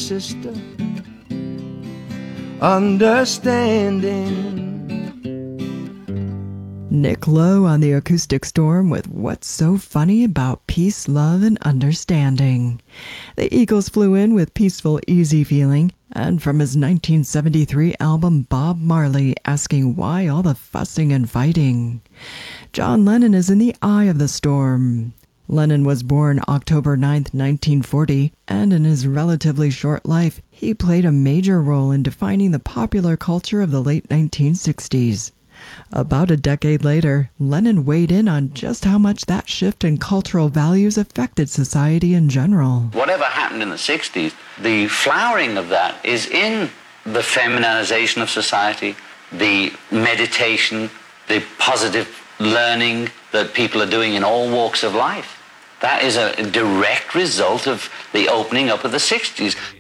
sister, understanding. Nick Lowe on the Acoustic Storm with What's So Funny About Peace, Love, and Understanding. The Eagles flew in with Peaceful, Easy Feeling, and from his 1973 album Bob Marley, Asking Why All the Fussing and Fighting. John Lennon is in the eye of the storm. Lennon was born October 9, 1940, and in his relatively short life, he played a major role in defining the popular culture of the late 1960s. About a decade later, Lennon weighed in on just how much that shift in cultural values affected society in general. Whatever happened in the 60s, the flowering of that is in the feminization of society, the meditation, the positive learning that people are doing in all walks of life. That is a direct result of the opening up of the 60s.